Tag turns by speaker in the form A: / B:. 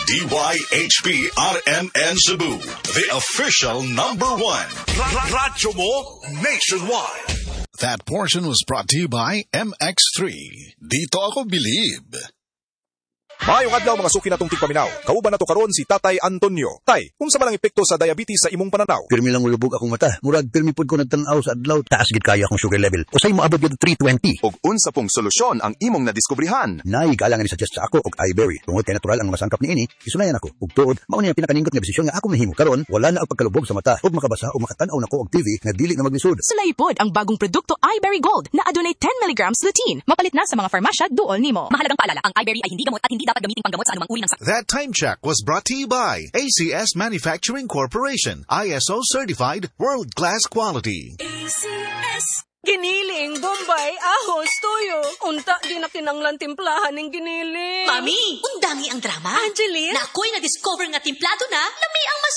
A: DYHP RMN Cebu, the official #1.
B: Radyo mo nationwide.
C: That portion was brought to you by MX3. Dito ako believe.
D: Maayong adlaw mga suki natong tigpaminaw. Kauban na to karon si Tatay Antonio. Tay, unsa man ang epekto sa diabetes sa imong pananaw?
E: Pirmi lang ulubog akong mata. Murag pirmi pud ko nagtan-aw sa adlaw. Taas gid kaya akong sugar level. Usay mo abot gid 320.
F: Og unsa pong solusyon ang imong nadiskubrihan?
E: Nay galangan ni suggest sa ako og iBerry. Tungod kay natural ang mga sangkap niini, isunayan ako. Ug tuod, mao ni ang pinakanindot nga desisyon nga ako mahimo karon. Wala na ang pagkalubog sa mata ug makabasa o makatan-aw nako og TV nga dili na maglisod.
G: Sulaipod ang bagong produkto iBerry Gold na adunay 10 mg lutein. Mapalit na sa mga farmasya duol nimo. Mahalagang paalala, ang iBerry ay hindi gamot at hindi dapat gamiting panggamot sa anumang uri ng sakit.
C: That time check was brought to you by ACS Manufacturing Corporation. ISO certified world-class quality.
H: ACS. Giniling, Bombay, ahos, tuyo. Unta, di na kinanglan timplahan ng giniling.
I: Mami, undami ang drama.
H: Angeline?
I: Na ako'y na-discover nga timplado na, lami ang mas